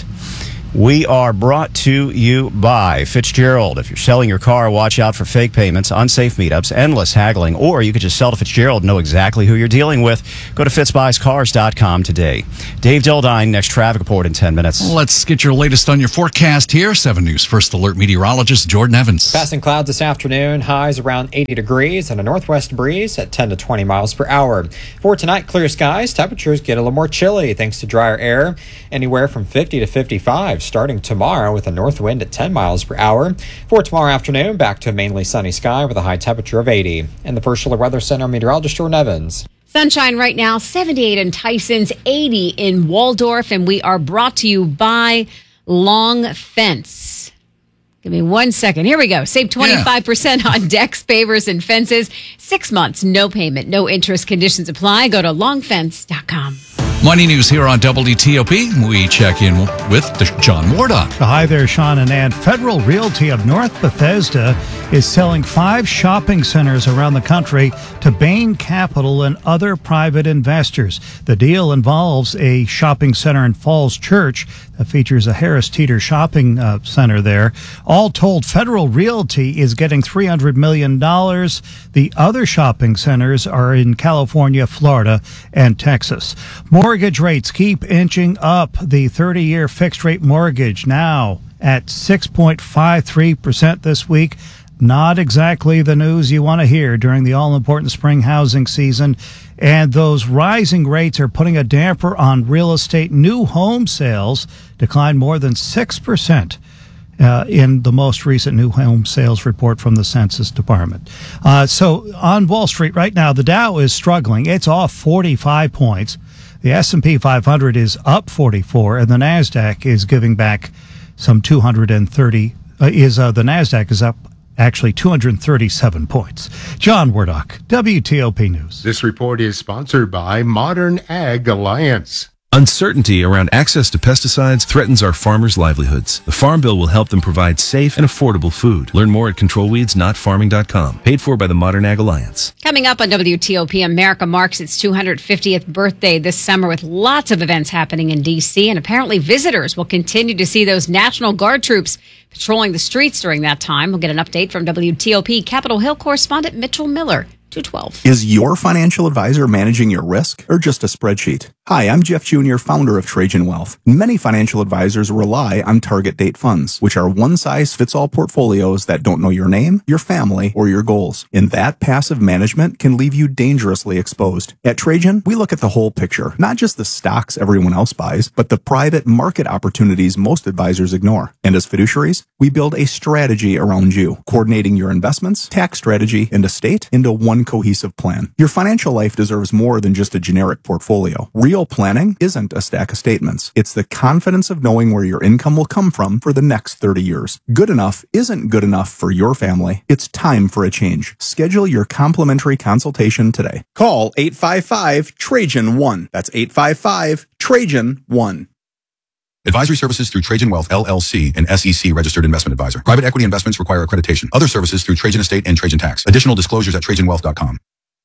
We are brought to you by Fitzgerald. If you're selling your car, watch out for fake payments, unsafe meetups, endless haggling, or you could just sell to Fitzgerald and know exactly who you're dealing with. Go to fitz buys cars dot com today. Dave Dildine, next traffic report in ten minutes. Let's get your latest on your forecast here. seven News First Alert meteorologist Jordan Evans. Passing clouds this afternoon, highs around eighty degrees and a northwest breeze at ten to twenty miles per hour. For tonight, clear skies, temperatures get a little more chilly thanks to drier air, anywhere from fifty to fifty-five. Starting tomorrow with a north wind at ten miles per hour. For tomorrow afternoon, back to a mainly sunny sky with a high temperature of eighty. In the First Alert Weather Center, meteorologist Jordan Evans. Sunshine right now, seventy-eight in Tysons, eighty in Waldorf, and we are brought to you by Long Fence. Give me one second. Here we go. Save twenty-five percent yeah. on decks, pavers, and fences. Six months, no payment, no interest. Conditions apply. Go to long fence dot com. Money news here on W T O P. We check in with John Wardock. Hi there, Sean and Ann. Federal Realty of North Bethesda is selling five shopping centers around the country to Bain Capital and other private investors. The deal involves a shopping center in Falls Church that features a Harris Teeter shopping uh, center there. All told, Federal Realty is getting three hundred million dollars. The other shopping centers are in California, Florida, and Texas. Mortgage rates keep inching up. The thirty-year fixed-rate mortgage now at six point five three percent this week. Not exactly the news you want to hear during the all-important spring housing season. And those rising rates are putting a damper on real estate. New home sales declined more than six percent. Uh, in the most recent new home sales report from the Census Department. Uh, so on Wall Street right now, the Dow is struggling. It's off forty-five points. The S and P five hundred is up forty-four, and the NASDAQ is giving back some two hundred thirty. Uh, is uh, the NASDAQ is up actually two hundred thirty-seven points. John Wardock, W T O P News. This report is sponsored by Modern Ag Alliance. Uncertainty around access to pesticides threatens our farmers' livelihoods. The Farm Bill will help them provide safe and affordable food. Learn more at control weeds not farming dot com. Paid for by the Modern Ag Alliance. Coming up on W T O P, America marks its two hundred fiftieth birthday this summer with lots of events happening in D C, and apparently visitors will continue to see those National Guard troops patrolling the streets during that time. We'll get an update from W T O P Capitol Hill correspondent Mitchell Miller. two twelve. Is your financial advisor managing your risk or just a spreadsheet? Hi, I'm Jeff Junior, founder of Trajan Wealth. Many financial advisors rely on target date funds, which are one-size-fits-all portfolios that don't know your name, your family, or your goals. And that passive management can leave you dangerously exposed. At Trajan, we look at the whole picture, not just the stocks everyone else buys, but the private market opportunities most advisors ignore. And as fiduciaries, we build a strategy around you, coordinating your investments, tax strategy, and estate into one cohesive plan. Your financial life deserves more than just a generic portfolio. Real planning isn't a stack of statements. It's the confidence of knowing where your income will come from for the next thirty years. Good enough isn't good enough for your family. It's time for a change. Schedule your complimentary consultation today. Call eight five five Trajan one. That's eight five five Trajan one. Advisory services through Trajan Wealth, L L C, an S E C registered investment advisor. Private equity investments require accreditation. Other services through Trajan Estate and Trajan Tax. Additional disclosures at trajan wealth dot com.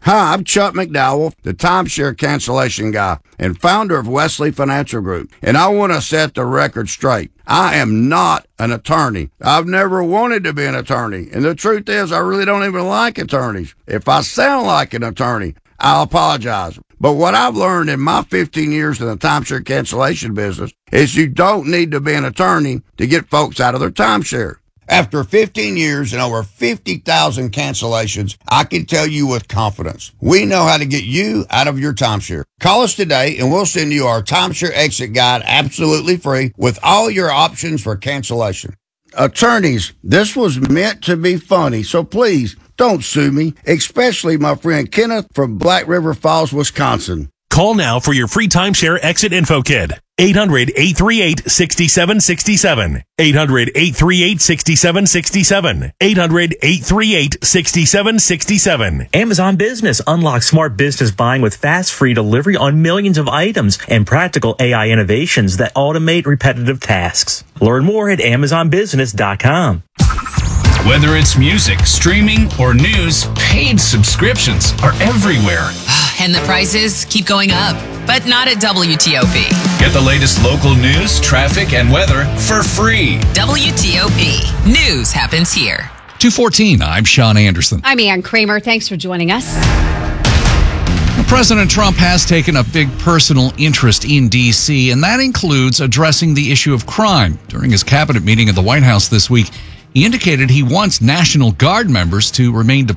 Hi, I'm Chuck McDowell, the timeshare cancellation guy and founder of Wesley Financial Group, and I want to set the record straight. I am not an attorney. I've never wanted to be an attorney, and the truth is I really don't even like attorneys. If I sound like an attorney, I'll apologize. But what I've learned in my fifteen years in the timeshare cancellation business is you don't need to be an attorney to get folks out of their timeshare. After fifteen years and over fifty thousand cancellations, I can tell you with confidence, we know how to get you out of your timeshare. Call us today and we'll send you our timeshare exit guide absolutely free with all your options for cancellation. Attorneys, this was meant to be funny, so please don't sue me, especially my friend Kenneth from Black River Falls, Wisconsin. Call now for your free timeshare exit info kit. eight hundred, eight three eight, six seven six seven. eight hundred, eight three eight, six seven six seven. eight hundred, eight three eight, six seven six seven. Amazon Business. Unlock smart business buying with fast free delivery on millions of items and practical A I innovations that automate repetitive tasks. Learn more at amazon business dot com. Whether it's music, streaming, or news, paid subscriptions are everywhere. And the prices keep going up, but not at W T O P. Get the latest local news, traffic, and weather for free. W T O P. News happens here. two fourteen, I'm Sean Anderson. I'm Ann Kramer. Thanks for joining us. President Trump has taken a big personal interest in D C, and that includes addressing the issue of crime. During his cabinet meeting at the White House this week, he indicated he wants National Guard members to remain